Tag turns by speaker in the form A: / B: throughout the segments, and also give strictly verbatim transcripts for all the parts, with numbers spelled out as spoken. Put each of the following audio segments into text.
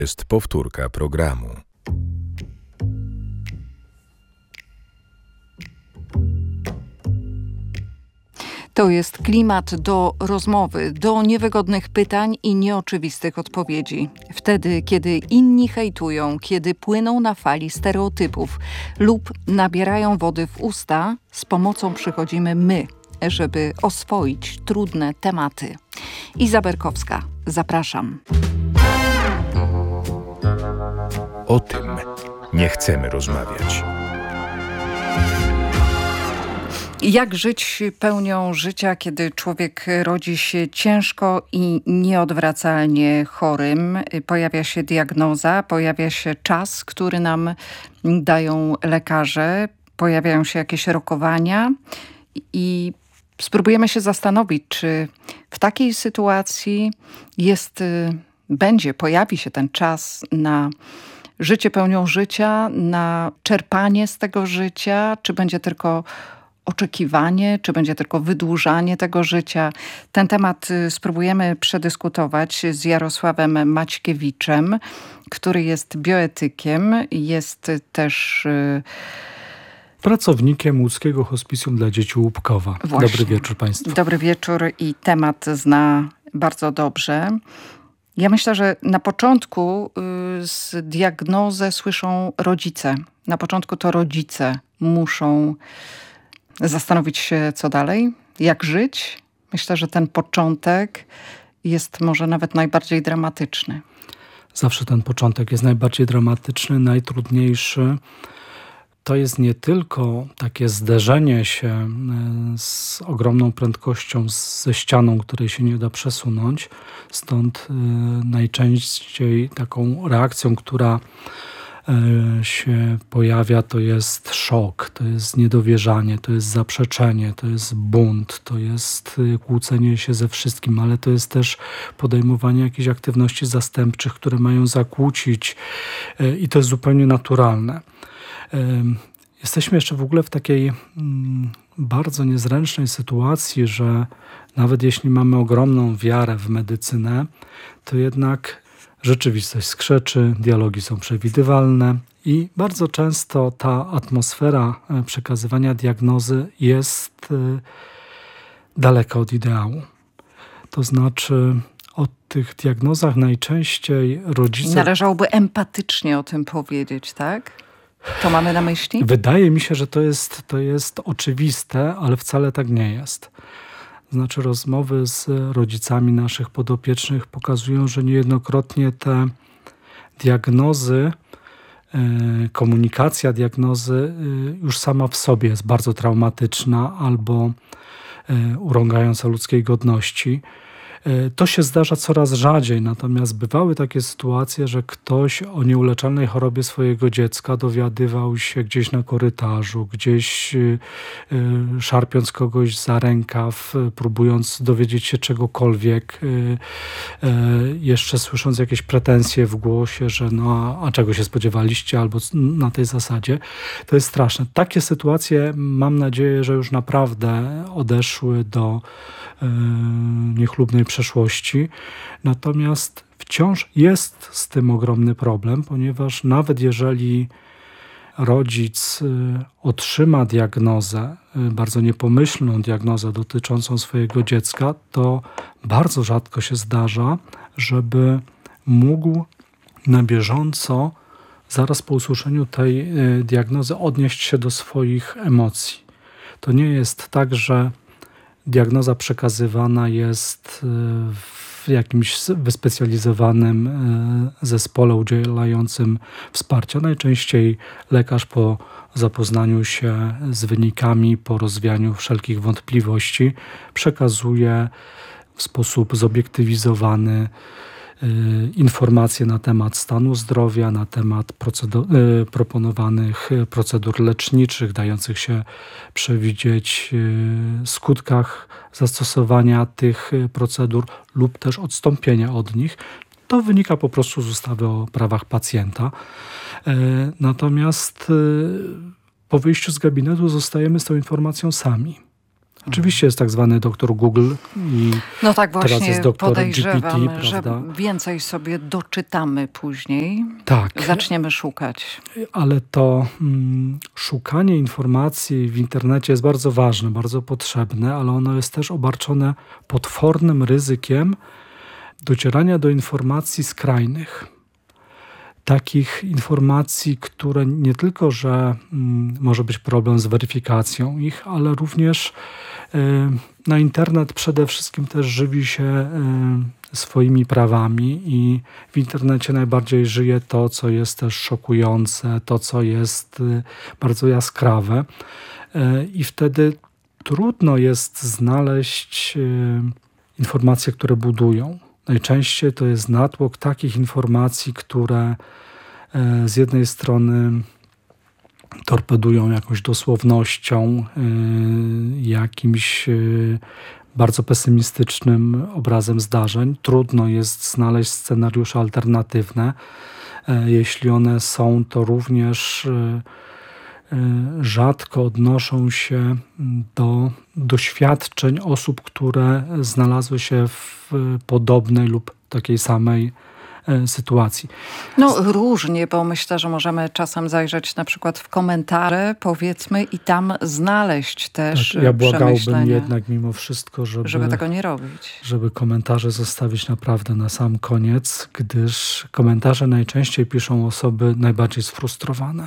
A: Jest powtórka programu.
B: To jest klimat do rozmowy, do niewygodnych pytań i nieoczywistych odpowiedzi. Wtedy, kiedy inni hejtują, kiedy płyną na fali stereotypów lub nabierają wody w usta, z pomocą przychodzimy my, żeby oswoić trudne tematy. Iza Berkowska, zapraszam.
A: O tym nie chcemy rozmawiać.
B: Jak żyć pełnią życia, kiedy człowiek rodzi się ciężko i nieodwracalnie chorym? Pojawia się diagnoza, pojawia się czas, który nam dają lekarze, pojawiają się jakieś rokowania i spróbujemy się zastanowić, czy w takiej sytuacji jest, będzie, pojawi się ten czas na życie pełnią życia, na czerpanie z tego życia, czy będzie tylko oczekiwanie, czy będzie tylko wydłużanie tego życia. Ten temat spróbujemy przedyskutować z Jarosławem Maćkiewiczem, który jest bioetykiem, jest też
C: pracownikiem Łódzkiego Hospicjum dla Dzieci Łupkowa.
B: Właśnie.
C: Dobry wieczór Państwu.
B: Dobry wieczór i temat zna bardzo dobrze. Ja myślę, że na początku y, z diagnozę słyszą rodzice. Na początku to rodzice muszą zastanowić się, co dalej, jak żyć. Myślę, że ten początek jest może nawet najbardziej dramatyczny.
C: Zawsze ten początek jest najbardziej dramatyczny, najtrudniejszy. To jest nie tylko takie zderzenie się z ogromną prędkością ze ścianą, której się nie da przesunąć. Stąd najczęściej taką reakcją, która się pojawia, to jest szok, to jest niedowierzanie, to jest zaprzeczenie, to jest bunt, to jest kłócenie się ze wszystkim, ale to jest też podejmowanie jakichś aktywności zastępczych, które mają zakłócić i to jest zupełnie naturalne. Jesteśmy jeszcze w ogóle w takiej bardzo niezręcznej sytuacji, że nawet jeśli mamy ogromną wiarę w medycynę, to jednak rzeczywistość skrzeczy, dialogi są przewidywalne i bardzo często ta atmosfera przekazywania diagnozy jest daleka od ideału. To znaczy o tych diagnozach najczęściej rodzice...
B: Należałoby empatycznie o tym powiedzieć, tak? To mamy na myśli?
C: Wydaje mi się, że to jest, to jest oczywiste, ale wcale tak nie jest. Znaczy rozmowy z rodzicami naszych podopiecznych pokazują, że niejednokrotnie te diagnozy, komunikacja diagnozy już sama w sobie jest bardzo traumatyczna albo urągająca ludzkiej godności. To się zdarza coraz rzadziej, natomiast bywały takie sytuacje, że ktoś o nieuleczalnej chorobie swojego dziecka dowiadywał się gdzieś na korytarzu, gdzieś szarpiąc kogoś za rękaw, próbując dowiedzieć się czegokolwiek, jeszcze słysząc jakieś pretensje w głosie, że no a czego się spodziewaliście, albo na tej zasadzie. To jest straszne. Takie sytuacje mam nadzieję, że już naprawdę odeszły do niechlubnej przeszłości. Natomiast wciąż jest z tym ogromny problem, ponieważ nawet jeżeli rodzic otrzyma diagnozę, bardzo niepomyślną diagnozę dotyczącą swojego dziecka, to bardzo rzadko się zdarza, żeby mógł na bieżąco, zaraz po usłyszeniu tej diagnozy, odnieść się do swoich emocji. To nie jest tak, że diagnoza przekazywana jest w jakimś wyspecjalizowanym zespole udzielającym wsparcia. Najczęściej lekarz po zapoznaniu się z wynikami, po rozwianiu wszelkich wątpliwości przekazuje w sposób zobiektywizowany informacje na temat stanu zdrowia, na temat procedur, proponowanych procedur leczniczych, dających się przewidzieć skutkach zastosowania tych procedur lub też odstąpienia od nich. To wynika po prostu z ustawy o prawach pacjenta. Natomiast po wyjściu z gabinetu zostajemy z tą informacją sami. Oczywiście jest tak zwany doktor Google i
B: no tak właśnie
C: teraz jest doktor
B: podejrzewam,
C: G P T,
B: że
C: prawda?
B: więcej sobie doczytamy później.
C: Tak.
B: Zaczniemy szukać.
C: Ale to mm, szukanie informacji w internecie jest bardzo ważne, bardzo potrzebne, ale ono jest też obarczone potwornym ryzykiem docierania do informacji skrajnych. Takich informacji, które nie tylko, że mm, może być problem z weryfikacją ich, ale również y, na internet przede wszystkim też żywi się y, swoimi prawami i w internecie najbardziej żyje to, co jest też szokujące, to, co jest y, bardzo jaskrawe. Y, I wtedy trudno jest znaleźć y, informacje, które budują. Najczęściej to jest natłok takich informacji, które z jednej strony torpedują jakąś dosłownością, jakimś bardzo pesymistycznym obrazem zdarzeń. Trudno jest znaleźć scenariusze alternatywne. Jeśli one są, to również rzadko odnoszą się do doświadczeń osób, które znalazły się w podobnej lub takiej samej sytuacji.
B: No różnie, bo myślę, że możemy czasem zajrzeć na przykład w komentarze, powiedzmy, i tam znaleźć też
C: tak, ja błagałbym
B: przemyślenia,
C: jednak mimo wszystko, żeby,
B: żeby tego nie robić.
C: Żeby komentarze zostawić naprawdę na sam koniec, gdyż komentarze najczęściej piszą osoby najbardziej sfrustrowane.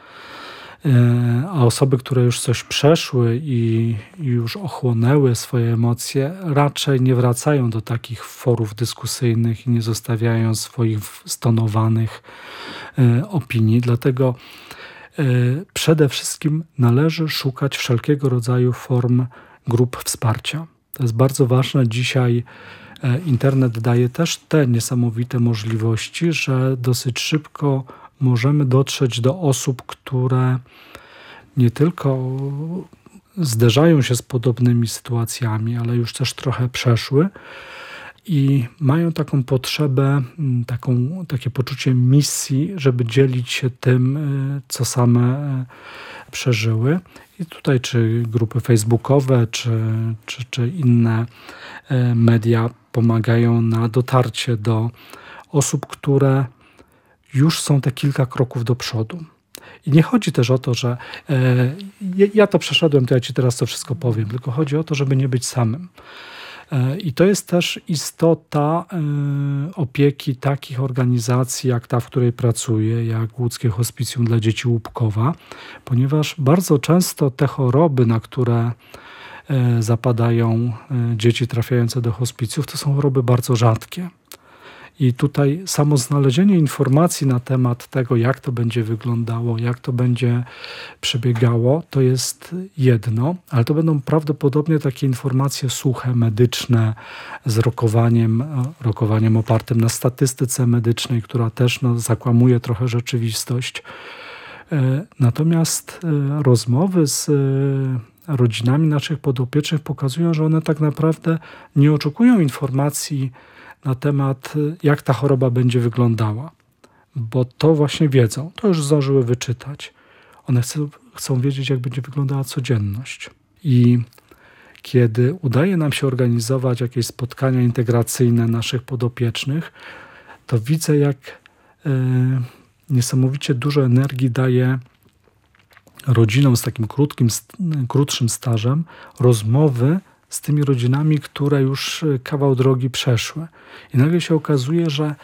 C: A osoby, które już coś przeszły i już ochłonęły swoje emocje, raczej nie wracają do takich forów dyskusyjnych i nie zostawiają swoich stonowanych opinii. Dlatego przede wszystkim należy szukać wszelkiego rodzaju form grup wsparcia. To jest bardzo ważne. Dzisiaj internet daje też te niesamowite możliwości, że dosyć szybko możemy dotrzeć do osób, które nie tylko zderzają się z podobnymi sytuacjami, ale już też trochę przeszły i mają taką potrzebę, taką, takie poczucie misji, żeby dzielić się tym, co same przeżyły. I tutaj czy grupy facebookowe, czy, czy, czy inne media pomagają na dotarcie do osób, które już są te kilka kroków do przodu. I nie chodzi też o to, że e, ja to przeszedłem, to ja ci teraz to wszystko powiem, tylko chodzi o to, żeby nie być samym. E, I to jest też istota e, opieki takich organizacji, jak ta, w której pracuję, jak Łódzkie Hospicjum dla Dzieci Łupkowa, ponieważ bardzo często te choroby, na które e, zapadają e, dzieci trafiające do hospicjów, to są choroby bardzo rzadkie. I tutaj samo znalezienie informacji na temat tego, jak to będzie wyglądało, jak to będzie przebiegało, to jest jedno, ale to będą prawdopodobnie takie informacje suche, medyczne, z rokowaniem, rokowaniem opartym na statystyce medycznej, która też no, zakłamuje trochę rzeczywistość. Natomiast rozmowy z rodzinami naszych podopiecznych pokazują, że one tak naprawdę nie oczekują informacji na temat, jak ta choroba będzie wyglądała. Bo to właśnie wiedzą, to już zdążyły wyczytać. One chcą, chcą wiedzieć, jak będzie wyglądała codzienność. I kiedy udaje nam się organizować jakieś spotkania integracyjne naszych podopiecznych, to widzę, jak y, niesamowicie dużo energii daje rodzinom z takim krótkim, krótszym stażem rozmowy z tymi rodzinami, które już kawał drogi przeszły. I nagle się okazuje, że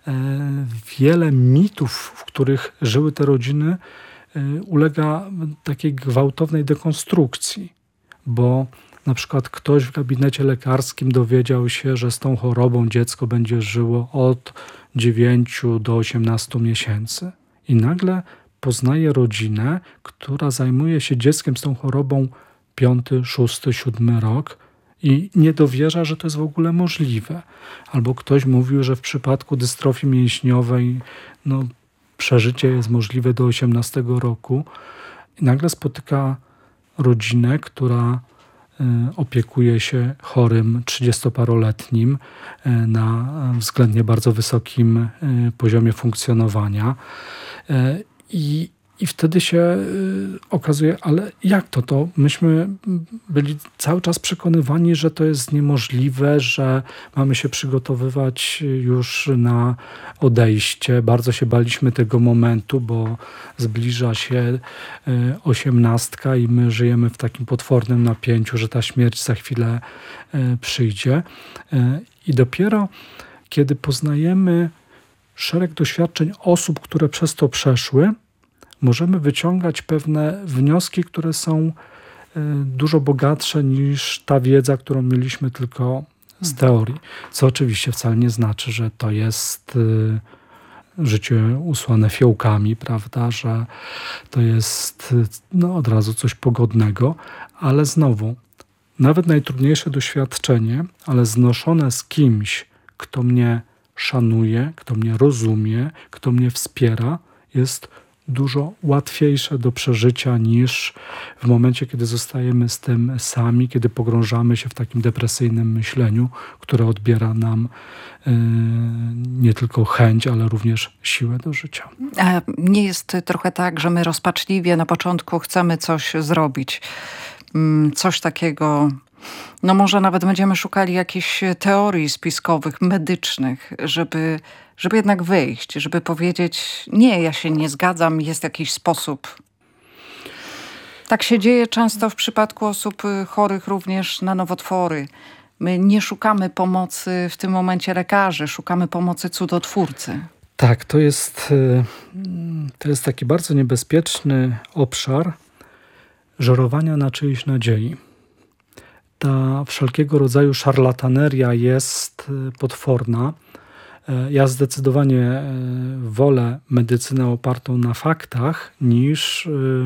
C: wiele mitów, w których żyły te rodziny, ulega takiej gwałtownej dekonstrukcji, bo na przykład ktoś w gabinecie lekarskim dowiedział się, że z tą chorobą dziecko będzie żyło od dziewięciu do osiemnastu miesięcy. I nagle poznaje rodzinę, która zajmuje się dzieckiem z tą chorobą piąty, szósty, siódmy rok i nie dowierza, że to jest w ogóle możliwe. Albo ktoś mówił, że w przypadku dystrofii mięśniowej no, przeżycie jest możliwe do osiemnastego roku. I nagle spotyka rodzinę, która y, opiekuje się chorym trzydziestoparoletnim y, na względnie bardzo wysokim y, poziomie funkcjonowania. Y, i I wtedy się y, okazuje, ale jak to? To myśmy byli cały czas przekonywani, że to jest niemożliwe, że mamy się przygotowywać już na odejście. Bardzo się baliśmy tego momentu, bo zbliża się y, osiemnastka i my żyjemy w takim potwornym napięciu, że ta śmierć za chwilę y, przyjdzie. Y, I dopiero kiedy poznajemy szereg doświadczeń osób, które przez to przeszły, możemy wyciągać pewne wnioski, które są dużo bogatsze niż ta wiedza, którą mieliśmy tylko z teorii. Co oczywiście wcale nie znaczy, że to jest życie usłane fiołkami, prawda, że to jest no, od razu coś pogodnego, ale znowu, nawet najtrudniejsze doświadczenie, ale znoszone z kimś, kto mnie szanuje, kto mnie rozumie, kto mnie wspiera, jest dużo łatwiejsze do przeżycia niż w momencie, kiedy zostajemy z tym sami, kiedy pogrążamy się w takim depresyjnym myśleniu, które odbiera nam yy, nie tylko chęć, ale również siłę do życia.
B: A nie jest trochę tak, że my rozpaczliwie na początku chcemy coś zrobić, coś takiego. No może nawet będziemy szukali jakichś teorii spiskowych, medycznych, żeby, żeby jednak wyjść, żeby powiedzieć, nie, ja się nie zgadzam, jest jakiś sposób. Tak się dzieje często w przypadku osób chorych również na nowotwory. My nie szukamy pomocy w tym momencie lekarzy, szukamy pomocy cudotwórcy.
C: Tak, to jest, to jest taki bardzo niebezpieczny obszar żerowania na czyjejś nadziei. Ta wszelkiego rodzaju szarlataneria jest potworna. Ja zdecydowanie wolę medycynę opartą na faktach niż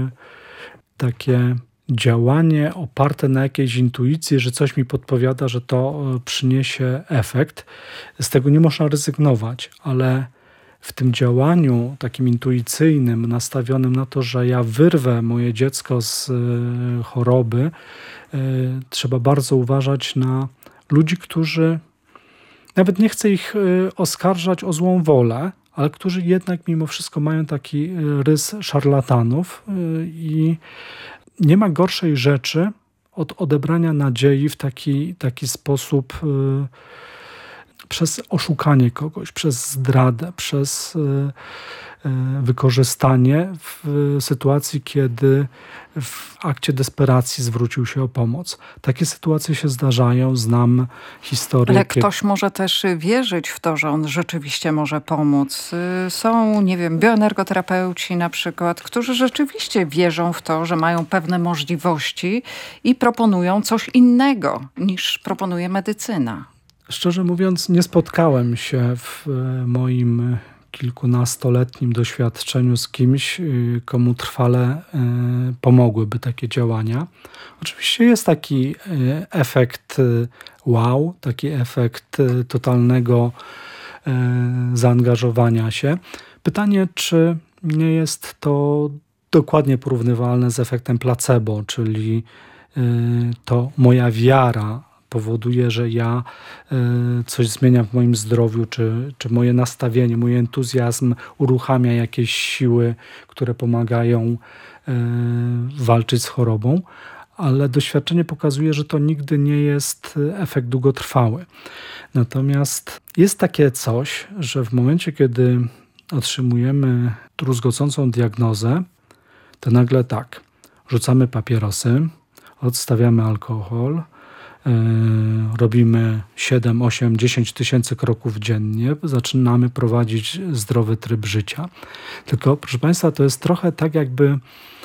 C: takie działanie oparte na jakiejś intuicji, że coś mi podpowiada, że to przyniesie efekt. Z tego nie można rezygnować, ale w tym działaniu takim intuicyjnym, nastawionym na to, że ja wyrwę moje dziecko z choroby, trzeba bardzo uważać na ludzi, którzy, nawet nie chcę ich oskarżać o złą wolę, ale którzy jednak mimo wszystko mają taki rys szarlatanów i nie ma gorszej rzeczy od odebrania nadziei w taki, taki sposób przez oszukanie kogoś, przez zdradę, przez wykorzystanie w sytuacji, kiedy w akcie desperacji zwrócił się o pomoc. Takie sytuacje się zdarzają, znam historię.
B: Ale ktoś może też wierzyć w to, że on rzeczywiście może pomóc. Są, nie wiem, bioenergoterapeuci na przykład, którzy rzeczywiście wierzą w to, że mają pewne możliwości i proponują coś innego niż proponuje medycyna.
C: Szczerze mówiąc, nie spotkałem się w moim kilkunastoletnim doświadczeniu z kimś, komu trwale pomogłyby takie działania. Oczywiście jest taki efekt wow, taki efekt totalnego zaangażowania się. Pytanie, czy nie jest to dokładnie porównywalne z efektem placebo, czyli to moja wiara powoduje, że ja coś zmieniam w moim zdrowiu, czy, czy moje nastawienie, mój entuzjazm uruchamia jakieś siły, które pomagają walczyć z chorobą, ale doświadczenie pokazuje, że to nigdy nie jest efekt długotrwały. Natomiast jest takie coś, że w momencie, kiedy otrzymujemy druzgocącą diagnozę, to nagle tak, rzucamy papierosy, odstawiamy alkohol, robimy siedem, osiem, dziesięć tysięcy kroków dziennie, zaczynamy prowadzić zdrowy tryb życia. Tylko, proszę Państwa, to jest trochę tak, jakby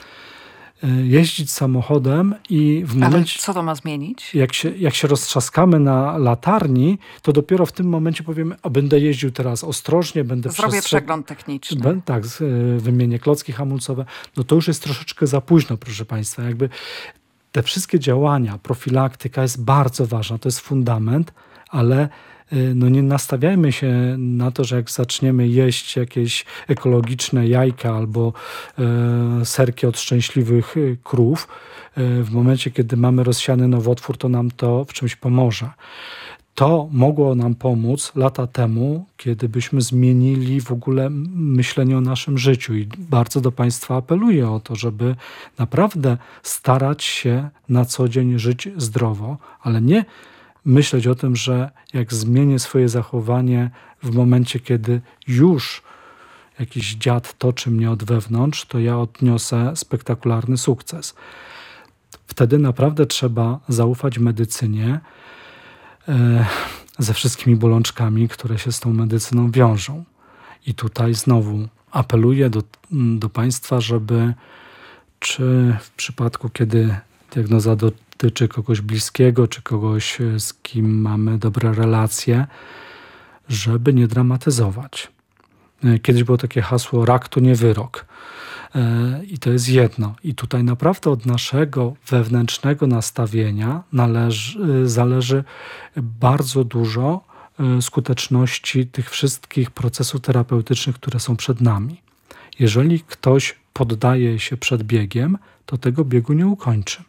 C: jeździć samochodem i w momencie...
B: Ale co to ma zmienić?
C: Jak się, jak się roztrzaskamy na latarni, to dopiero w tym momencie powiemy, a będę jeździł teraz ostrożnie, będę
B: Zrobię
C: przestrzeg...
B: przegląd techniczny.
C: Bę, tak, wymienię klocki hamulcowe. No to już jest troszeczkę za późno, proszę Państwa. Jakby te wszystkie działania, profilaktyka jest bardzo ważna, to jest fundament, ale no nie nastawiajmy się na to, że jak zaczniemy jeść jakieś ekologiczne jajka albo e, serki od szczęśliwych krów, e, w momencie, kiedy mamy rozsiany nowotwór, to nam to w czymś pomoże. to mogło nam pomóc lata temu, kiedy byśmy zmienili w ogóle myślenie o naszym życiu. I bardzo do Państwa apeluję o to, żeby naprawdę starać się na co dzień żyć zdrowo, ale nie myśleć o tym, że jak zmienię swoje zachowanie w momencie, kiedy już jakiś dziad toczy mnie od wewnątrz, to ja odniosę spektakularny sukces. Wtedy naprawdę trzeba zaufać medycynie e, ze wszystkimi bolączkami, które się z tą medycyną wiążą. I tutaj znowu apeluję do, do Państwa, żeby czy w przypadku, kiedy diagnoza dotyczy kogoś bliskiego, czy kogoś, z kim mamy dobre relacje, żeby nie dramatyzować. Kiedyś było takie hasło: rak to nie wyrok. I to jest jedno. I tutaj naprawdę od naszego wewnętrznego nastawienia należy, zależy bardzo dużo skuteczności tych wszystkich procesów terapeutycznych, które są przed nami. Jeżeli ktoś poddaje się przed biegiem, to tego biegu nie ukończy.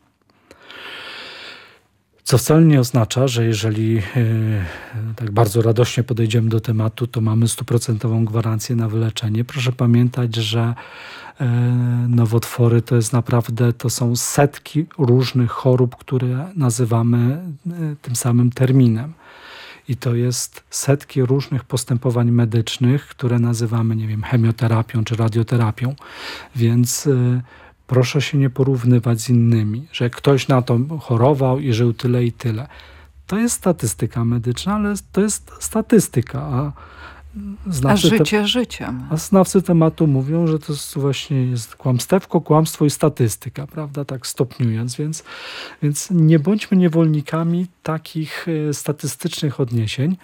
C: Co wcale nie oznacza, że jeżeli yy, tak bardzo radośnie podejdziemy do tematu, to mamy stuprocentową gwarancję na wyleczenie. Proszę pamiętać, że yy, nowotwory to jest naprawdę, to są setki różnych chorób, które nazywamy yy, tym samym terminem. I to jest setki różnych postępowań medycznych, które nazywamy, nie wiem, chemioterapią czy radioterapią. Więc yy, proszę się nie porównywać z innymi, że ktoś na to chorował i żył tyle i tyle. To jest statystyka medyczna, ale to jest statystyka. A,
B: a życie te... życiem.
C: A znawcy tematu mówią, że to jest właśnie jest kłamstewko, kłamstwo i statystyka, prawda? Tak stopniując. Więc, więc nie bądźmy niewolnikami takich statystycznych odniesień.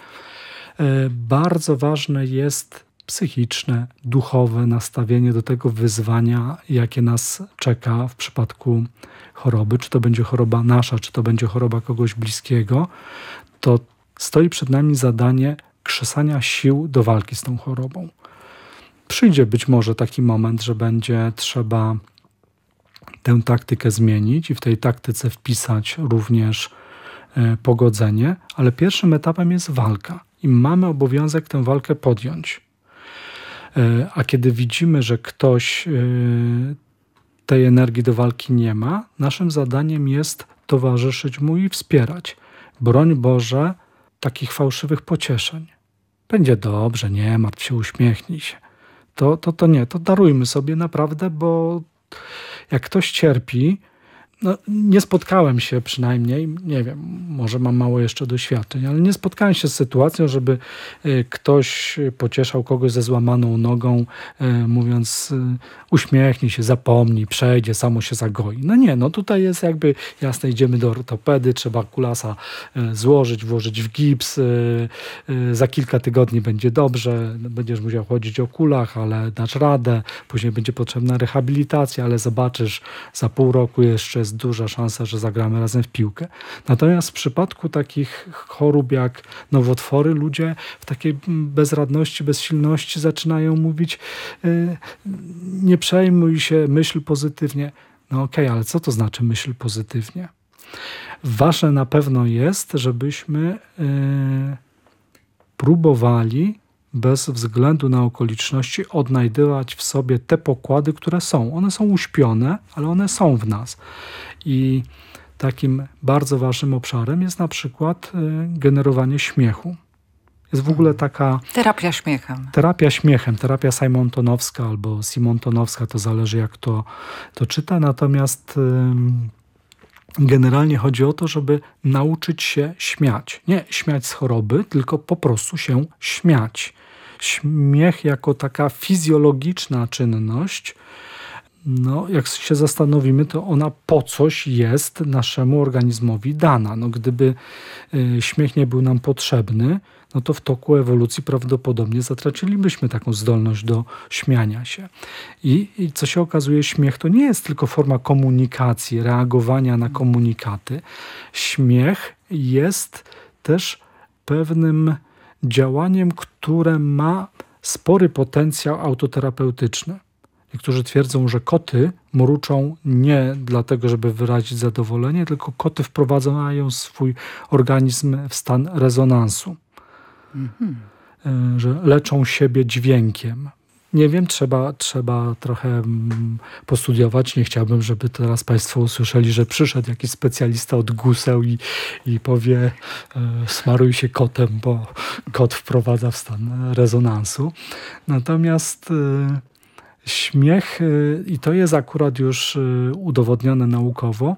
C: Bardzo ważne jest psychiczne, duchowe nastawienie do tego wyzwania, jakie nas czeka w przypadku choroby. Czy to będzie choroba nasza, czy to będzie choroba kogoś bliskiego, to stoi przed nami zadanie krzesania sił do walki z tą chorobą. Przyjdzie być może taki moment, że będzie trzeba tę taktykę zmienić i w tej taktyce wpisać również e, pogodzenie, ale pierwszym etapem jest walka i mamy obowiązek tę walkę podjąć. A kiedy widzimy, że ktoś tej energii do walki nie ma, naszym zadaniem jest towarzyszyć mu i wspierać. Broń Boże takich fałszywych pocieszeń. Będzie dobrze, nie martw się, uśmiechnij się. To, to, to nie, to darujmy sobie naprawdę, bo jak ktoś cierpi, no, nie spotkałem się przynajmniej, nie wiem, może mam mało jeszcze doświadczeń, ale nie spotkałem się z sytuacją, żeby ktoś pocieszał kogoś ze złamaną nogą, mówiąc uśmiechnij się, zapomnij, przejdzie, samo się zagoi. No nie, no tutaj jest jakby jasne, idziemy do ortopedy, trzeba kulasa złożyć, włożyć w gips, za kilka tygodni będzie dobrze, będziesz musiał chodzić o kulach, ale dasz radę, później będzie potrzebna rehabilitacja, ale zobaczysz, za pół roku jeszcze jest duża szansa, że zagramy razem w piłkę. Natomiast w przypadku takich chorób jak nowotwory, ludzie w takiej bezradności, bezsilności zaczynają mówić yy, nie przejmuj się, myśl pozytywnie. No okej, okay, ale co to znaczy myśl pozytywnie? Ważne na pewno jest, żebyśmy yy, próbowali bez względu na okoliczności odnajdywać w sobie te pokłady, które są. One są uśpione, ale one są w nas. I takim bardzo ważnym obszarem jest na przykład generowanie śmiechu. Jest w ogóle taka...
B: Terapia śmiechem.
C: Terapia śmiechem, terapia Simontonowska albo Simontonowska, to zależy jak to, to czyta. Natomiast generalnie chodzi o to, żeby nauczyć się śmiać. Nie śmiać z choroby, tylko po prostu się śmiać. Śmiech jako taka fizjologiczna czynność, no jak się zastanowimy, to ona po coś jest naszemu organizmowi dana. No gdyby y, śmiech nie był nam potrzebny, no to w toku ewolucji prawdopodobnie zatracilibyśmy taką zdolność do śmiania się. I, I co się okazuje, śmiech to nie jest tylko forma komunikacji, reagowania na komunikaty. Śmiech jest też pewnym działaniem, które ma spory potencjał autoterapeutyczny. Niektórzy twierdzą, że koty mruczą nie dlatego, żeby wyrazić zadowolenie, tylko koty wprowadzają swój organizm w stan rezonansu. Mhm. Że leczą siebie dźwiękiem. Nie wiem, trzeba, trzeba trochę postudiować. Nie chciałbym, żeby teraz Państwo usłyszeli, że przyszedł jakiś specjalista od guseł i, i powie smaruj się kotem, bo kot wprowadza w stan rezonansu. Natomiast śmiech, i to jest akurat już udowodnione naukowo,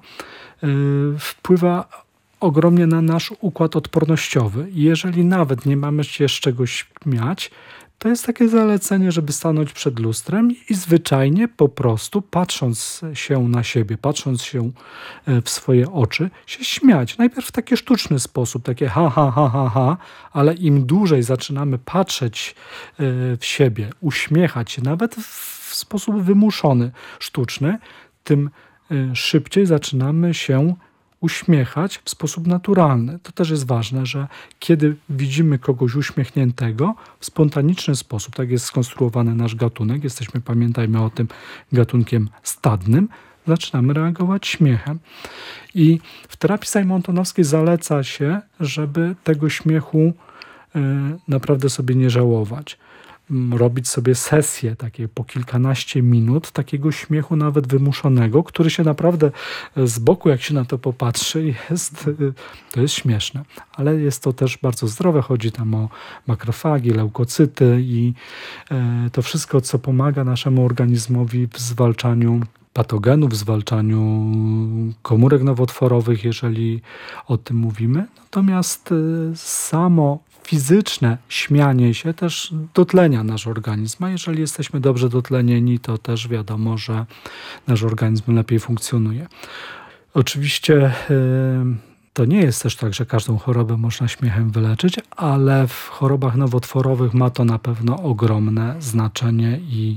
C: wpływa ogromnie na nasz układ odpornościowy. Jeżeli nawet nie mamy się z czegoś śmiać, to jest takie zalecenie, żeby stanąć przed lustrem i zwyczajnie po prostu patrząc się na siebie, patrząc się w swoje oczy, się śmiać. Najpierw w taki sztuczny sposób, takie ha, ha, ha, ha, ha, ale im dłużej zaczynamy patrzeć w siebie, uśmiechać się, nawet w sposób wymuszony, sztuczny, tym szybciej zaczynamy się uśmiechać w sposób naturalny. To też jest ważne, że kiedy widzimy kogoś uśmiechniętego w spontaniczny sposób, tak jest skonstruowany nasz gatunek, jesteśmy, pamiętajmy o tym, gatunkiem stadnym, zaczynamy reagować śmiechem. I w terapii Simontonowskiej zaleca się, żeby tego śmiechu y, naprawdę sobie nie żałować. Robić sobie sesje takie po kilkanaście minut, takiego śmiechu nawet wymuszonego, który się naprawdę z boku, jak się na to popatrzy, jest, to jest śmieszne. Ale jest to też bardzo zdrowe. Chodzi tam o makrofagi, leukocyty i to wszystko, co pomaga naszemu organizmowi w zwalczaniu patogenów, w zwalczaniu komórek nowotworowych, jeżeli o tym mówimy. Natomiast samo fizyczne śmianie się też dotlenia nasz organizm, a jeżeli jesteśmy dobrze dotlenieni, to też wiadomo, że nasz organizm lepiej funkcjonuje. Oczywiście to nie jest też tak, że każdą chorobę można śmiechem wyleczyć, ale w chorobach nowotworowych ma to na pewno ogromne znaczenie i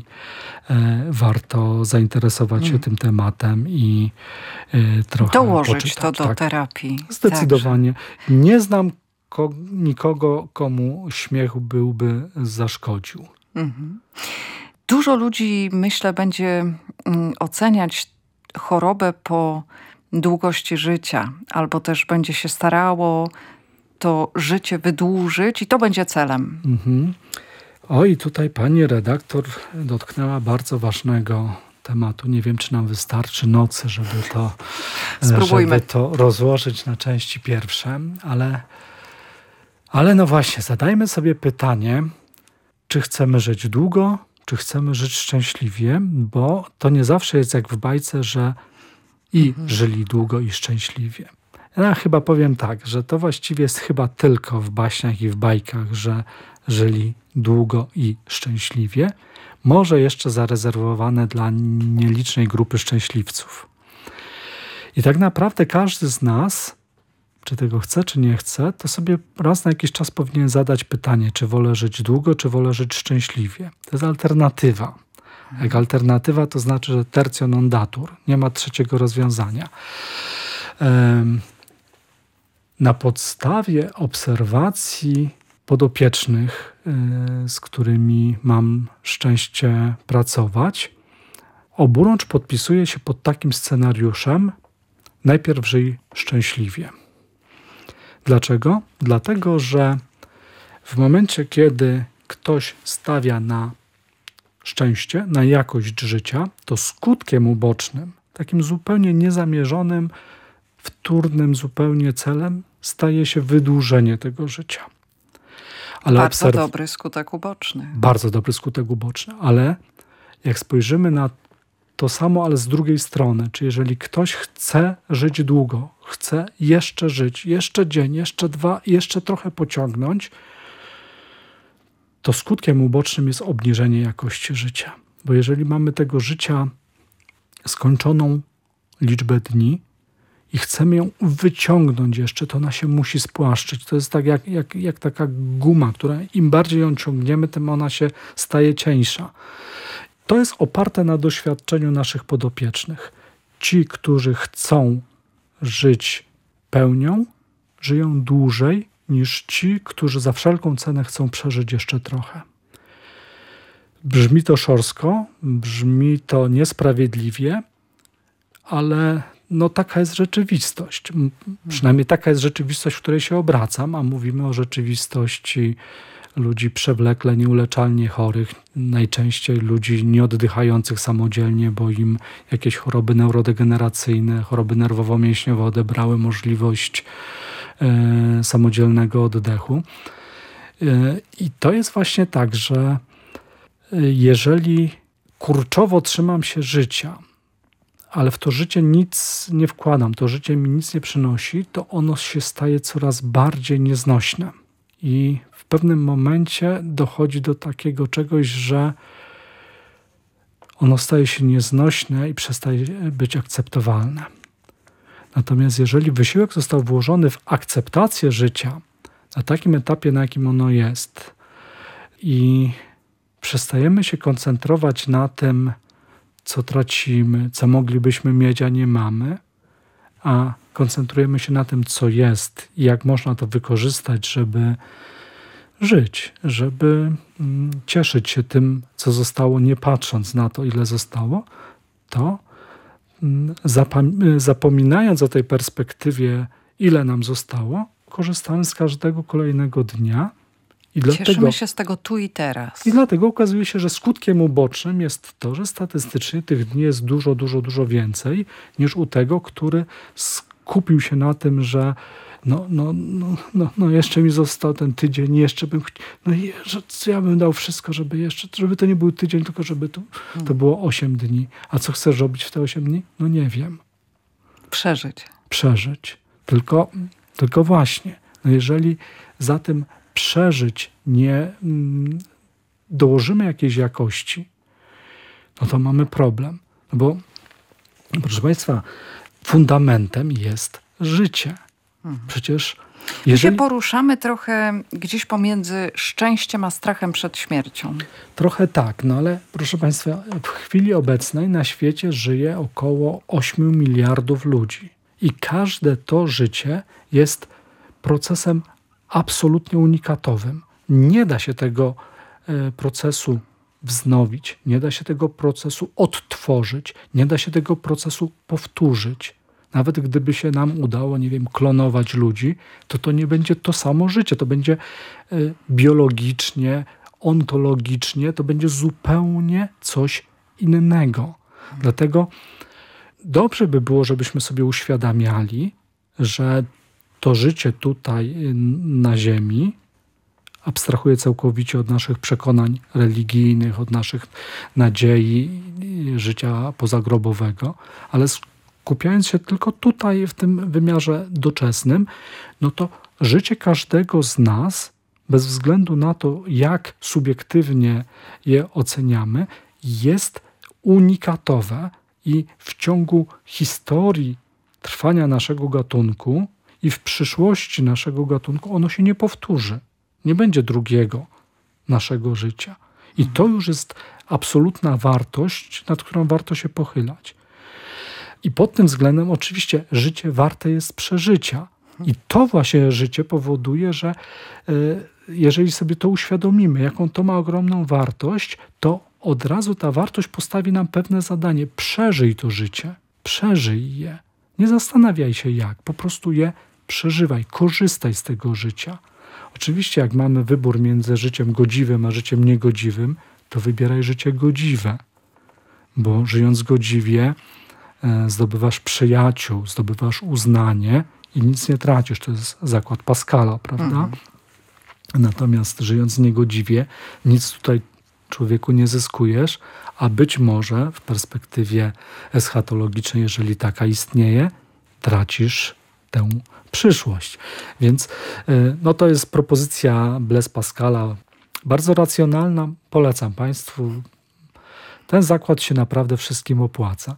C: warto zainteresować się hmm. tym tematem i trochę
B: dołożyć
C: poczytać.
B: to do
C: tak.
B: terapii.
C: Zdecydowanie. Także. Nie znam nikogo, komu śmiech byłby zaszkodził.
B: Mhm. Dużo ludzi, myślę, będzie oceniać chorobę po długości życia, albo też będzie się starało to życie wydłużyć i to będzie celem. Mhm.
C: Oj, tutaj pani redaktor dotknęła bardzo ważnego tematu. Nie wiem, czy nam wystarczy nocy, żeby to, żeby to rozłożyć na części pierwsze, ale Ale no właśnie, zadajmy sobie pytanie, czy chcemy żyć długo, czy chcemy żyć szczęśliwie, bo to nie zawsze jest jak w bajce, że i mhm. żyli długo i szczęśliwie. Ja chyba powiem tak, że to właściwie jest chyba tylko w baśniach i w bajkach, że żyli długo i szczęśliwie. Może jeszcze zarezerwowane dla nielicznej grupy szczęśliwców. I tak naprawdę każdy z nas, czy tego chce, czy nie chce, to sobie raz na jakiś czas powinien zadać pytanie, czy wolę żyć długo, czy wolę żyć szczęśliwie. To jest alternatywa. Jak alternatywa, to znaczy, że tertio non datur. Nie ma trzeciego rozwiązania. Na podstawie obserwacji podopiecznych, z którymi mam szczęście pracować, oburącz podpisuje się pod takim scenariuszem: najpierw żyj szczęśliwie. Dlaczego? Dlatego, że w momencie, kiedy ktoś stawia na szczęście, na jakość życia, to skutkiem ubocznym, takim zupełnie niezamierzonym, wtórnym zupełnie celem staje się wydłużenie tego życia.
B: Ale bardzo obserw- dobry skutek uboczny.
C: Bardzo dobry skutek uboczny, ale jak spojrzymy na to samo, ale z drugiej strony, czy jeżeli ktoś chce żyć długo, chce jeszcze żyć, jeszcze dzień, jeszcze dwa, jeszcze trochę pociągnąć, to skutkiem ubocznym jest obniżenie jakości życia. Bo jeżeli mamy tego życia skończoną liczbę dni i chcemy ją wyciągnąć jeszcze, to ona się musi spłaszczyć. To jest tak jak, jak, jak taka guma, która im bardziej ją ciągniemy, tym ona się staje cieńsza. To jest oparte na doświadczeniu naszych podopiecznych. Ci, którzy chcą żyć pełnią, żyją dłużej niż ci, którzy za wszelką cenę chcą przeżyć jeszcze trochę. Brzmi to szorstko, brzmi to niesprawiedliwie, ale no taka jest rzeczywistość. Przynajmniej taka jest rzeczywistość, w której się obracam, a mówimy o rzeczywistości ludzi przewlekle, nieuleczalnie chorych, najczęściej ludzi nieoddychających samodzielnie, bo im jakieś choroby neurodegeneracyjne, choroby nerwowo-mięśniowe odebrały możliwość e, samodzielnego oddechu. E, I to jest właśnie tak, że jeżeli kurczowo trzymam się życia, ale w to życie nic nie wkładam, to życie mi nic nie przynosi, to ono się staje coraz bardziej nieznośne. I w pewnym momencie dochodzi do takiego czegoś, że ono staje się nieznośne i przestaje być akceptowalne. Natomiast jeżeli wysiłek został włożony w akceptację życia na takim etapie, na jakim ono jest, i przestajemy się koncentrować na tym, co tracimy, co moglibyśmy mieć, a nie mamy, a koncentrujemy się na tym, co jest i jak można to wykorzystać, żeby żyć, żeby mm, cieszyć się tym, co zostało, nie patrząc na to, ile zostało, to mm, zapam- zapominając o tej perspektywie, ile nam zostało, korzystamy z każdego kolejnego dnia. I
B: Cieszymy
C: dlatego,
B: się z tego tu i teraz.
C: I dlatego okazuje się, że skutkiem ubocznym jest to, że statystycznie tych dni jest dużo, dużo, dużo więcej niż u tego, który skupił się na tym, że no, no, no, no, no jeszcze mi został ten tydzień, jeszcze bym chciał, no że ja bym dał wszystko, żeby jeszcze, żeby to nie był tydzień, tylko żeby to, to było osiem dni. A co chcesz robić w te osiem dni? No nie wiem.
B: Przeżyć.
C: Przeżyć. Tylko, tylko właśnie, no jeżeli za tym przeżyć nie mm, dołożymy jakiejś jakości, no to mamy problem. Bo, proszę Państwa, fundamentem jest życie. Przecież
B: My
C: jeżeli...
B: się poruszamy trochę gdzieś pomiędzy szczęściem a strachem przed śmiercią.
C: Trochę tak, no ale proszę Państwa, w chwili obecnej na świecie żyje około ośmiu miliardów ludzi. I każde to życie jest procesem absolutnie unikatowym. Nie da się tego e, procesu wznowić, nie da się tego procesu odtworzyć, nie da się tego procesu powtórzyć. Nawet gdyby się nam udało, nie wiem, klonować ludzi, to to nie będzie to samo życie. To będzie e, biologicznie, ontologicznie, to będzie zupełnie coś innego. Hmm. Dlatego dobrze by było, żebyśmy sobie uświadamiali, że to życie tutaj na ziemi abstrahuje całkowicie od naszych przekonań religijnych, od naszych nadziei życia pozagrobowego, ale skupiając się tylko tutaj w tym wymiarze doczesnym, no to życie każdego z nas, bez względu na to, jak subiektywnie je oceniamy, jest unikatowe i w ciągu historii trwania naszego gatunku i w przyszłości naszego gatunku ono się nie powtórzy. Nie będzie drugiego naszego życia. I to już jest absolutna wartość, nad którą warto się pochylać. I pod tym względem oczywiście życie warte jest przeżycia. I to właśnie życie powoduje, że y, jeżeli sobie to uświadomimy, jaką to ma ogromną wartość, to od razu ta wartość postawi nam pewne zadanie. Przeżyj to życie. Przeżyj je. Nie zastanawiaj się jak. Po prostu je przeżywaj. Korzystaj z tego życia. Oczywiście jak mamy wybór między życiem godziwym a życiem niegodziwym, to wybieraj życie godziwe. Bo żyjąc godziwie e, zdobywasz przyjaciół, zdobywasz uznanie i nic nie tracisz. To jest zakład Pascala, prawda? Mhm. Natomiast żyjąc niegodziwie, nic tutaj człowieku nie zyskujesz, a być może w perspektywie eschatologicznej, jeżeli taka istnieje, tracisz tę przyszłość. Więc no to jest propozycja Blaise Pascala, bardzo racjonalna. Polecam Państwu. Ten zakład się naprawdę wszystkim opłaca.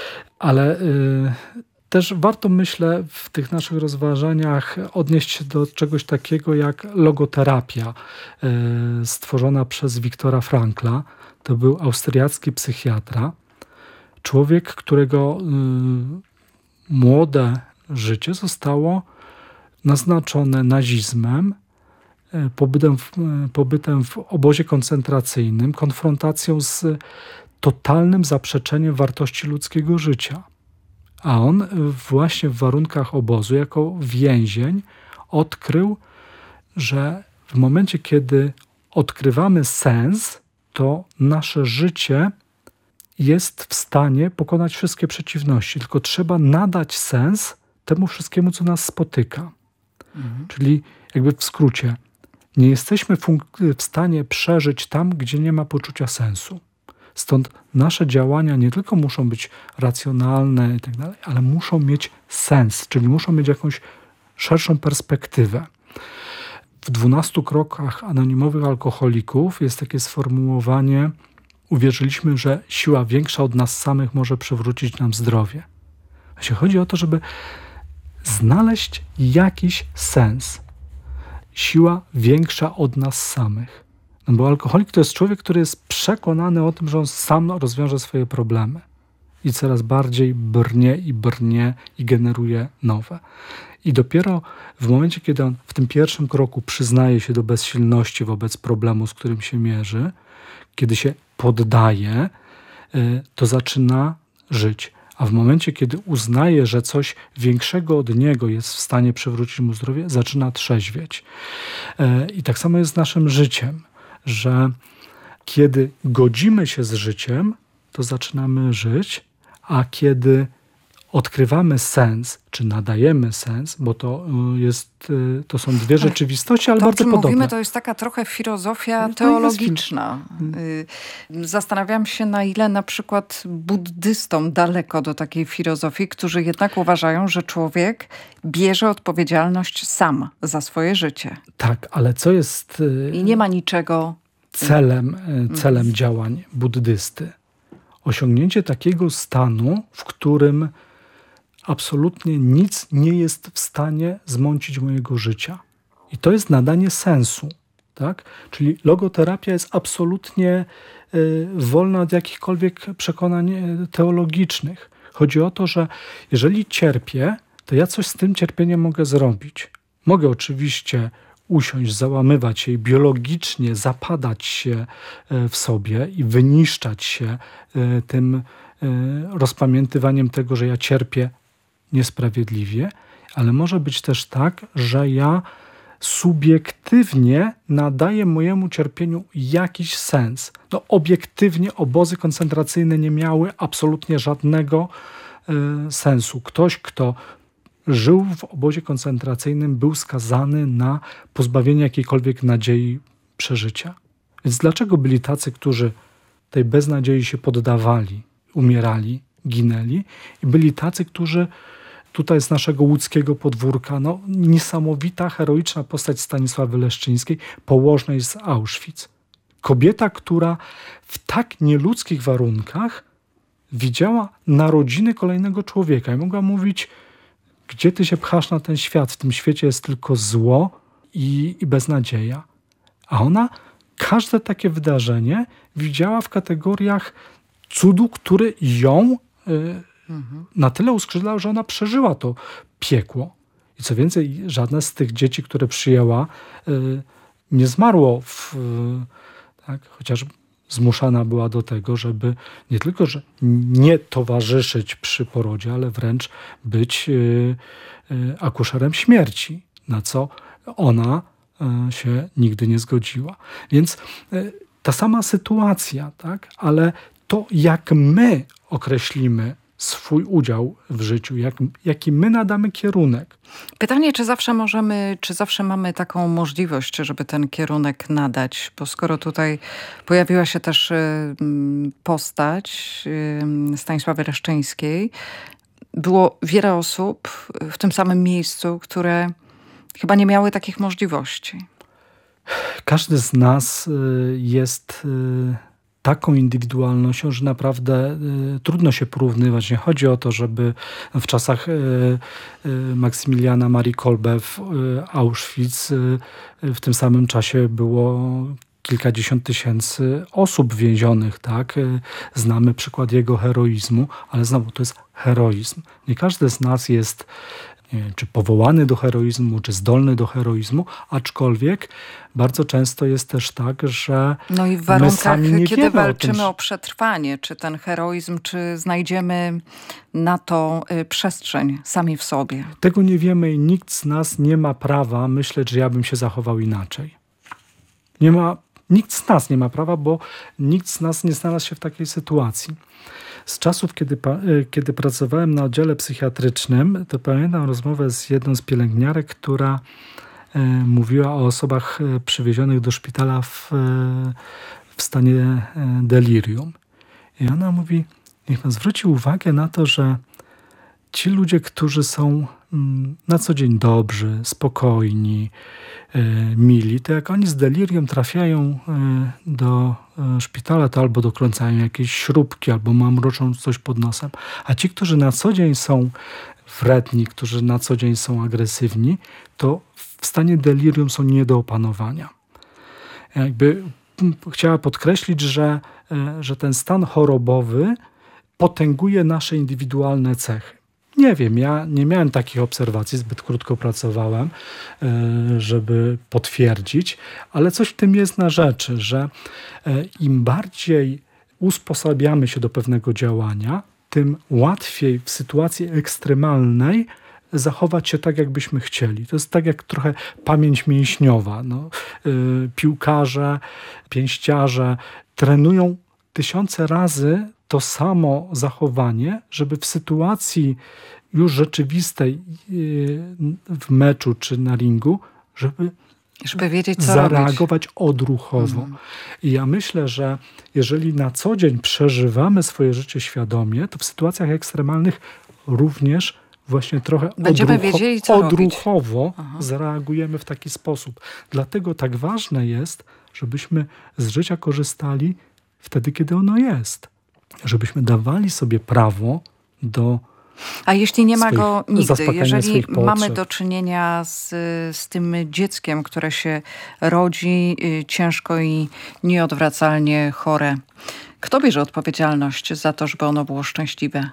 C: Ale y, też warto, myślę, w tych naszych rozważaniach odnieść się do czegoś takiego jak logoterapia y, stworzona przez Wiktora Frankla. To był austriacki psychiatra. Człowiek, którego y, młode życie zostało naznaczone nazizmem pobytem w, pobytem w obozie koncentracyjnym, konfrontacją z totalnym zaprzeczeniem wartości ludzkiego życia. A on właśnie w warunkach obozu, jako więzień, odkrył, że w momencie, kiedy odkrywamy sens, to nasze życie jest w stanie pokonać wszystkie przeciwności. Tylko trzeba nadać sens temu wszystkiemu, co nas spotyka. Mhm. Czyli jakby w skrócie, nie jesteśmy fun- w stanie przeżyć tam, gdzie nie ma poczucia sensu. Stąd nasze działania nie tylko muszą być racjonalne i tak dalej, ale muszą mieć sens, czyli muszą mieć jakąś szerszą perspektywę. W dwunastu krokach anonimowych alkoholików jest takie sformułowanie: uwierzyliśmy, że siła większa od nas samych może przywrócić nam zdrowie. Właśnie chodzi o to, żeby znaleźć jakiś sens. Siła większa od nas samych. No bo alkoholik to jest człowiek, który jest przekonany o tym, że on sam rozwiąże swoje problemy. I coraz bardziej brnie i brnie i generuje nowe. I dopiero w momencie, kiedy on w tym pierwszym kroku przyznaje się do bezsilności wobec problemu, z którym się mierzy, kiedy się poddaje, to zaczyna żyć. A w momencie, kiedy uznaje, że coś większego od niego jest w stanie przywrócić mu zdrowie, zaczyna trzeźwieć. I tak samo jest z naszym życiem, że kiedy godzimy się z życiem, to zaczynamy żyć, a kiedy odkrywamy sens, czy nadajemy sens, bo to jest, to są dwie rzeczywistości, ale
B: to,
C: bardzo
B: o czym
C: podobne.
B: Mówimy, to jest taka trochę filozofia teologiczna. Zastanawiam się, na ile na przykład buddystom daleko do takiej filozofii, którzy jednak uważają, że człowiek bierze odpowiedzialność sam za swoje życie.
C: Tak, ale co jest
B: i nie ma niczego
C: celem, celem działań buddysty? Osiągnięcie takiego stanu, w którym absolutnie nic nie jest w stanie zmącić mojego życia. I to jest nadanie sensu. Tak? Czyli logoterapia jest absolutnie y, wolna od jakichkolwiek przekonań teologicznych. Chodzi o to, że jeżeli cierpię, to ja coś z tym cierpieniem mogę zrobić. Mogę oczywiście usiąść, załamywać się i biologicznie zapadać się w sobie i wyniszczać się tym rozpamiętywaniem tego, że ja cierpię niesprawiedliwie, ale może być też tak, że ja subiektywnie nadaję mojemu cierpieniu jakiś sens. No, obiektywnie obozy koncentracyjne nie miały absolutnie żadnego y, sensu. Ktoś, kto żył w obozie koncentracyjnym, był skazany na pozbawienie jakiejkolwiek nadziei przeżycia. Więc dlaczego byli tacy, którzy tej beznadziei się poddawali, umierali, ginęli, i byli tacy, którzy tutaj z naszego łódzkiego podwórka, no, niesamowita, heroiczna postać Stanisławy Leszczyńskiej, położnej z Auschwitz. Kobieta, która w tak nieludzkich warunkach widziała narodziny kolejnego człowieka i mogła mówić: gdzie ty się pchasz na ten świat? W tym świecie jest tylko zło i, i beznadzieja. A ona każde takie wydarzenie widziała w kategoriach cudu, który ją y, mhm. na tyle uskrzydlał, że ona przeżyła to piekło. I co więcej, żadne z tych dzieci, które przyjęła, y, nie zmarło, w, y, tak, chociaż zmuszana była do tego, żeby nie tylko że nie towarzyszyć przy porodzie, ale wręcz być y, y, akuszerem śmierci, na co ona y, się nigdy nie zgodziła. Więc y, ta sama sytuacja, tak? Ale to, jak my określimy swój udział w życiu, jak, jaki my nadamy kierunek.
B: Pytanie, czy zawsze możemy, czy zawsze mamy taką możliwość, żeby ten kierunek nadać, bo skoro tutaj pojawiła się też postać Stanisławy Leszczyńskiej, było wiele osób w tym samym miejscu, które chyba nie miały takich możliwości.
C: Każdy z nas jest taką indywidualnością, że naprawdę y, trudno się porównywać. Nie chodzi o to, żeby w czasach y, y, Maksymiliana Marii Kolbe w y, Auschwitz y, w tym samym czasie było kilkadziesiąt tysięcy osób więzionych. Tak? Y, znamy przykład jego heroizmu, ale znowu to jest heroizm. Nie każdy z nas jest nie wiem, czy powołany do heroizmu, czy zdolny do heroizmu, aczkolwiek bardzo często jest też tak, że
B: No i w
C: my
B: warunkach,
C: sami nie
B: kiedy
C: wiemy
B: walczymy
C: o tym,
B: o przetrwanie, czy ten heroizm, czy znajdziemy na to y, przestrzeń sami w sobie.
C: tego nie wiemy i nikt z nas nie ma prawa myśleć, że ja bym się zachował inaczej. Nie ma, nikt z nas nie ma prawa, bo nikt z nas nie znalazł się w takiej sytuacji. Z czasów, kiedy, pa- kiedy pracowałem na oddziale psychiatrycznym, to pamiętam rozmowę z jedną z pielęgniarek, która e, mówiła o osobach e, przywiezionych do szpitala w, e, w stanie e, delirium. I ona mówi, niech pan zwróci uwagę na to, że ci ludzie, którzy są mm, na co dzień dobrzy, spokojni, e, mili, to jak oni z delirium trafiają e, do e, szpitala, to albo dokręcają jakieś śrubki, albo mamroczą coś pod nosem. A ci, którzy na co dzień są wredni, którzy na co dzień są agresywni, to w stanie delirium są nie do opanowania. Jakby mm, chciała podkreślić, że, e, że ten stan chorobowy potęguje nasze indywidualne cechy. Nie wiem, ja nie miałem takich obserwacji, zbyt krótko pracowałem, e, żeby potwierdzić, ale coś w tym jest na rzeczy, że e, im bardziej usposabiamy się do pewnego działania, tym łatwiej w sytuacji ekstremalnej zachować się tak, jakbyśmy chcieli. To jest tak jak trochę pamięć mięśniowa. No, y, piłkarze, pięściarze trenują tysiące razy to samo zachowanie, żeby w sytuacji już rzeczywistej y, w meczu czy na ringu, żeby
B: Żeby wiedzieć, co
C: zareagować
B: robić.
C: odruchowo.
B: Mhm.
C: I ja myślę, że jeżeli na co dzień przeżywamy swoje życie świadomie, to w sytuacjach ekstremalnych również właśnie trochę
B: Będziemy
C: odrucho-
B: wiedzieli, co
C: odruchowo
B: robić. Aha.
C: zareagujemy w taki sposób. Dlatego tak ważne jest, żebyśmy z życia korzystali wtedy, kiedy ono jest. Żebyśmy dawali sobie prawo do
B: A jeśli nie ma
C: swoich-
B: go nigdy,
C: zaspokajania
B: jeżeli
C: swoich potrzeb.
B: mamy do czynienia z, z tym dzieckiem, które się rodzi y, ciężko i nieodwracalnie chore, kto bierze odpowiedzialność za to, żeby ono było szczęśliwe?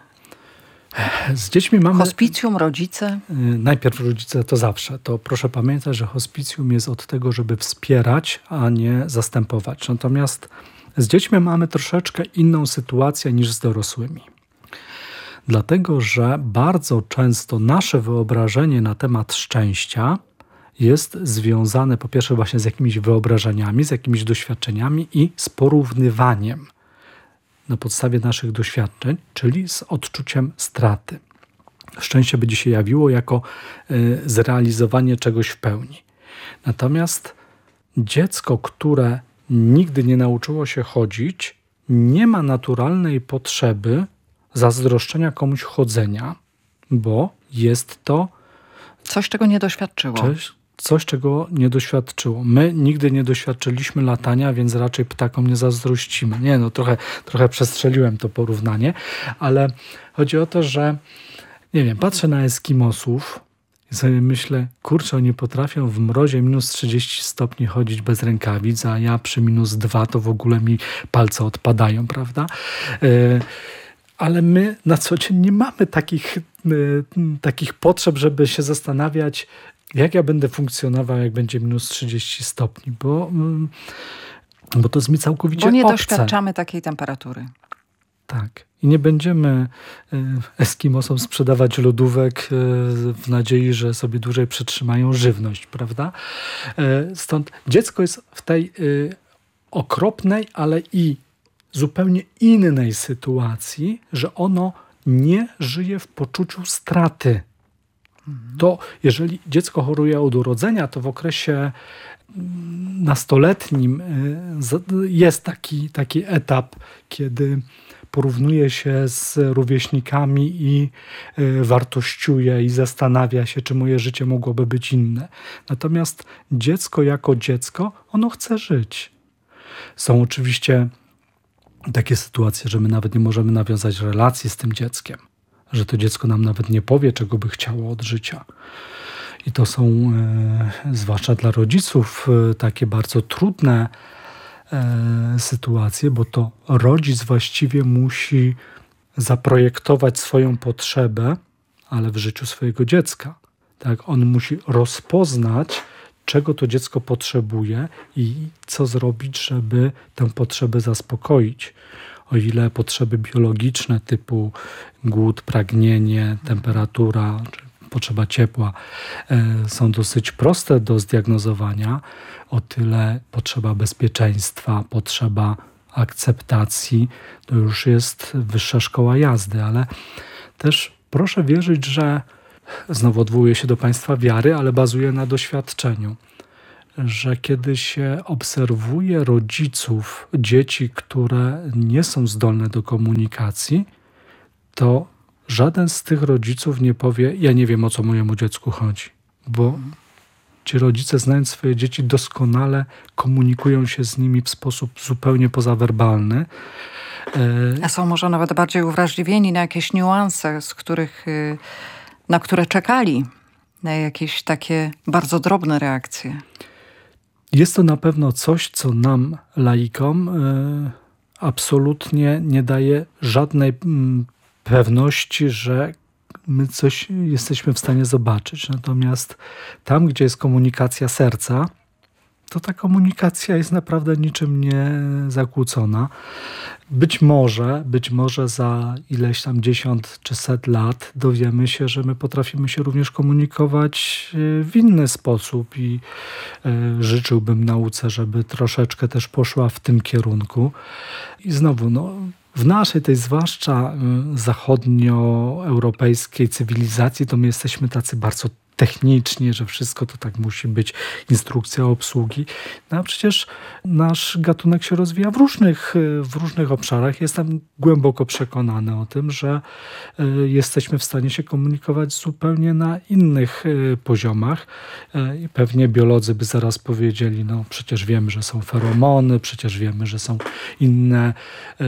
C: Z dziećmi mamy...
B: Hospicjum, rodzice?
C: Y, Najpierw rodzice to zawsze. To proszę pamiętać, że hospicjum jest od tego, żeby wspierać, a nie zastępować. Natomiast z dziećmi mamy troszeczkę inną sytuację niż z dorosłymi. Dlatego, że bardzo często nasze wyobrażenie na temat szczęścia jest związane po pierwsze właśnie z jakimiś wyobrażeniami, z jakimiś doświadczeniami i z porównywaniem na podstawie naszych doświadczeń, czyli z odczuciem straty. Szczęście będzie się jawiło jako y, zrealizowanie czegoś w pełni. Natomiast dziecko, które nigdy nie nauczyło się chodzić, nie ma naturalnej potrzeby zazdroszczenia komuś chodzenia, bo jest to
B: Coś, czego nie doświadczyło.
C: coś, coś, czego nie doświadczyło. My nigdy nie doświadczyliśmy latania, więc raczej ptakom nie zazdrościmy. Nie, no trochę, trochę przestrzeliłem to porównanie, ale chodzi o to, że nie wiem, patrzę na Eskimosów i sobie myślę, kurczę, oni potrafią w mrozie minus trzydzieści stopni chodzić bez rękawic, a ja przy minus dwa to w ogóle mi palce odpadają, prawda? Yy, Ale my na co dzień nie mamy takich, y, takich potrzeb, żeby się zastanawiać, jak ja będę funkcjonował, jak będzie minus trzydzieści stopni, bo, y, bo to jest mi całkowicie
B: Bo nie
C: obce.
B: doświadczamy takiej temperatury.
C: Tak. I nie będziemy y, Eskimosom sprzedawać lodówek y, w nadziei, że sobie dłużej przetrzymają żywność, prawda? Y, stąd dziecko jest w tej y, okropnej, ale i zupełnie innej sytuacji, że ono nie żyje w poczuciu straty. To jeżeli dziecko choruje od urodzenia, to w okresie nastoletnim jest taki, taki etap, kiedy porównuje się z rówieśnikami i wartościuje i zastanawia się, czy moje życie mogłoby być inne. Natomiast dziecko jako dziecko, ono chce żyć. Są oczywiście takie sytuacje, że my nawet nie możemy nawiązać relacji z tym dzieckiem, że to dziecko nam nawet nie powie, czego by chciało od życia. I to są, e, zwłaszcza dla rodziców, e, takie bardzo trudne e, sytuacje, bo to rodzic właściwie musi zaprojektować swoją potrzebę, ale w życiu swojego dziecka. Tak? On musi rozpoznać, czego to dziecko potrzebuje i co zrobić, żeby tę potrzebę zaspokoić. O ile potrzeby biologiczne typu głód, pragnienie, temperatura, czy potrzeba ciepła są dosyć proste do zdiagnozowania, o tyle potrzeba bezpieczeństwa, potrzeba akceptacji to już jest wyższa szkoła jazdy, ale też proszę wierzyć, że znowu odwołuję się do państwa wiary, ale bazuję na doświadczeniu, że kiedy się obserwuje rodziców dzieci, które nie są zdolne do komunikacji, to żaden z tych rodziców nie powie: ja nie wiem, o co mojemu dziecku chodzi, bo ci rodzice, znając swoje dzieci, doskonale komunikują się z nimi w sposób zupełnie pozawerbalny.
B: A są może nawet bardziej uwrażliwieni na jakieś niuanse, z których, na które czekali, na jakieś takie bardzo drobne reakcje.
C: Jest to na pewno coś, co nam, laikom, absolutnie nie daje żadnej pewności, że my coś jesteśmy w stanie zobaczyć. Natomiast tam, gdzie jest komunikacja serca, to ta komunikacja jest naprawdę niczym nie zakłócona. Być może, być może za ileś tam dziesiąt czy set lat dowiemy się, że my potrafimy się również komunikować w inny sposób i życzyłbym nauce, żeby troszeczkę też poszła w tym kierunku. I znowu, no, w naszej tej zwłaszcza zachodnioeuropejskiej cywilizacji to my jesteśmy tacy bardzo technicznie, że wszystko to tak musi być, instrukcja obsługi. No a przecież nasz gatunek się rozwija w różnych, w różnych obszarach. Jestem głęboko przekonany o tym, że jesteśmy w stanie się komunikować zupełnie na innych poziomach. I pewnie biolodzy by zaraz powiedzieli: no przecież wiemy, że są feromony, przecież wiemy, że są inne e,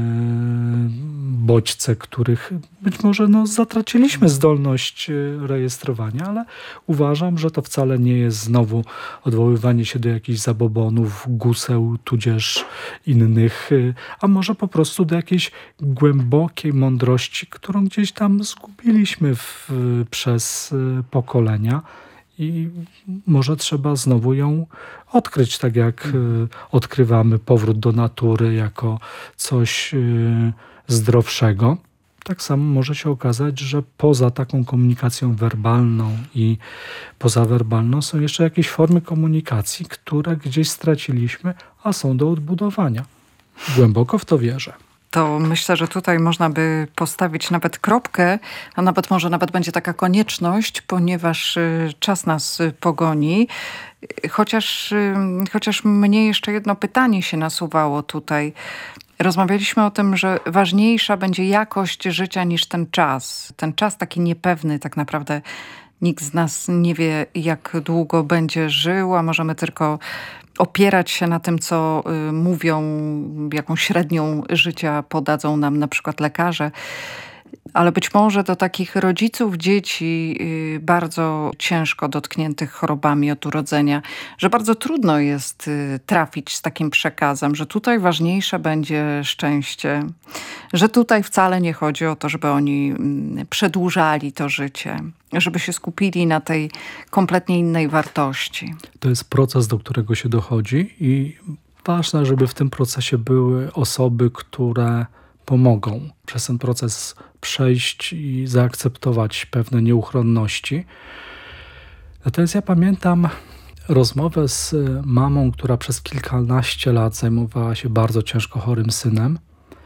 C: bodźce, których być może no, zatraciliśmy zdolność rejestrowania, ale uważam, że to wcale nie jest znowu odwoływanie się do jakichś zabobonów, guseł, tudzież innych, a może po prostu do jakiejś głębokiej mądrości, którą gdzieś tam zgubiliśmy w, przez pokolenia i może trzeba znowu ją odkryć, tak jak y, odkrywamy powrót do natury jako coś y, zdrowszego. Tak samo może się okazać, że poza taką komunikacją werbalną i pozawerbalną są jeszcze jakieś formy komunikacji, które gdzieś straciliśmy, a są do odbudowania. Głęboko w to wierzę.
B: To myślę, że tutaj można by postawić nawet kropkę, a nawet może nawet będzie taka konieczność, ponieważ czas nas pogoni. Chociaż, chociaż mnie jeszcze jedno pytanie się nasuwało tutaj. Rozmawialiśmy o tym, że ważniejsza będzie jakość życia niż ten czas. Ten czas taki niepewny, tak naprawdę nikt z nas nie wie, jak długo będzie żył, a możemy tylko opierać się na tym, co y, mówią, jaką średnią życia podadzą nam na przykład lekarze. Ale być może do takich rodziców dzieci y, bardzo ciężko dotkniętych chorobami od urodzenia, że bardzo trudno jest y, trafić z takim przekazem, że tutaj ważniejsze będzie szczęście, że tutaj wcale nie chodzi o to, żeby oni y, przedłużali to życie, żeby się skupili na tej kompletnie innej wartości.
C: To jest proces, do którego się dochodzi i ważne, żeby w tym procesie były osoby, które pomogą przez ten proces przejść i zaakceptować pewne nieuchronności. Natomiast ja pamiętam rozmowę z mamą, która przez kilkanaście lat zajmowała się bardzo ciężko chorym synem.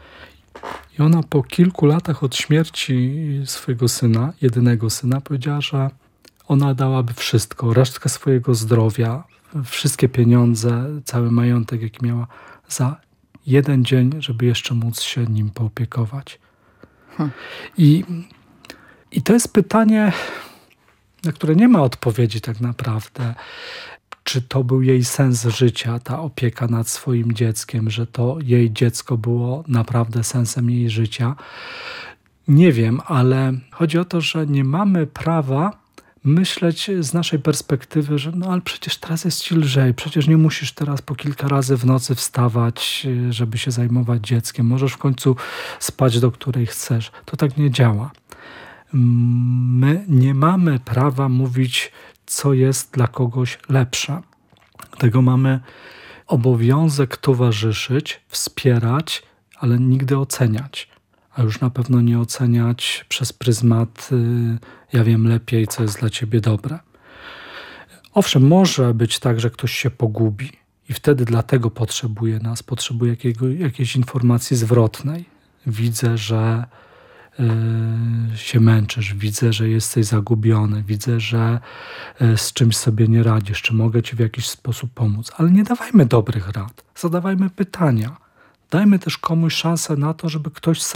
C: I ona po kilku latach od śmierci swojego syna, jedynego syna, powiedziała, że ona dałaby wszystko, resztkę swojego zdrowia, wszystkie pieniądze, cały majątek, jaki miała, za jeden dzień, żeby jeszcze móc się nim poopiekować. Hmm. I, I to jest pytanie, na które nie ma odpowiedzi tak naprawdę. Czy to był jej sens życia, ta opieka nad swoim dzieckiem, że to jej dziecko było naprawdę sensem jej życia? Nie wiem, ale chodzi o to, że nie mamy prawa myśleć z naszej perspektywy, że no ale przecież teraz jest ci lżej, przecież nie musisz teraz po kilka razy w nocy wstawać, żeby się zajmować dzieckiem. Możesz w końcu spać, do której chcesz. To tak nie działa. My nie mamy prawa mówić, co jest dla kogoś lepsze. Dlatego mamy obowiązek towarzyszyć, wspierać, ale nigdy oceniać. A już na pewno nie oceniać przez pryzmat y, ja wiem lepiej, co jest dla ciebie dobre. Owszem, może być tak, że ktoś się pogubi i wtedy dlatego potrzebuje nas, potrzebuje jakiego, jakiejś informacji zwrotnej. Widzę, że y, się męczysz, widzę, że jesteś zagubiony, widzę, że y, z czymś sobie nie radzisz, czy mogę ci w jakiś sposób pomóc. Ale nie dawajmy dobrych rad, zadawajmy pytania. Dajmy też komuś szansę na to, żeby ktoś sam